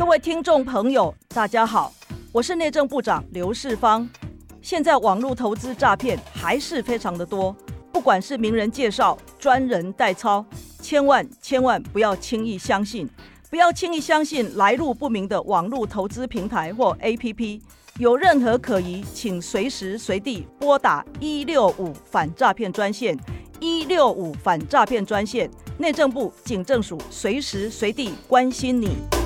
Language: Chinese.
各位听众朋友，大家好，我是内政部长刘世芳。现在网络投资诈骗还是非常的多，不管是名人介绍、专人代操，千万不要轻易相信，不要轻易相信来路不明的网络投资平台或 APP。有任何可疑，请随时随地拨打165反诈骗专线，165反诈骗专线，内政部警政署随时随地关心你。